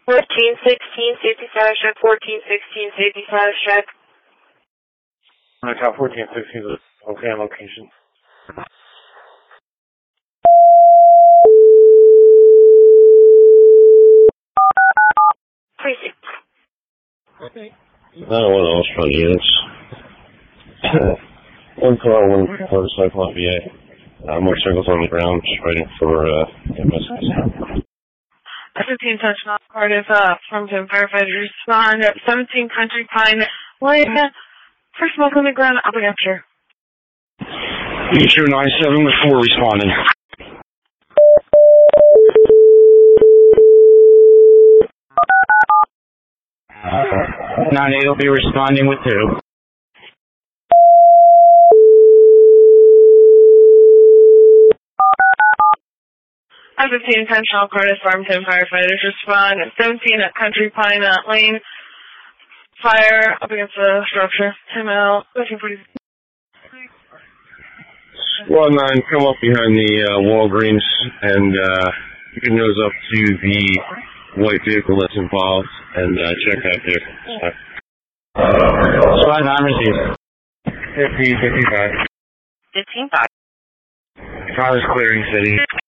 1416, safety status check. 1416, safety status check. Top 1416 is okay on location. Precinct. I don't want those front units. 1 motorcycle VA. Motorcycles on the ground, just waiting for messages. 15 touchdown Cardiff from 10 firefighters respond at 17 Country Pine Lane. For smoke on the ground, I'll be after. 297 with 4 responding. 98 will be responding with 2. At 15 Central Cardiff Farmington firefighters respond at 17 at Country Pine Lane. Fire up against the structure. Tim out. Looking pretty. Squad 9, come up behind the Walgreens and you can nose up to the white vehicle that's involved and check that vehicle. Squad 9 received. 1555. 15-5. Car is clearing city.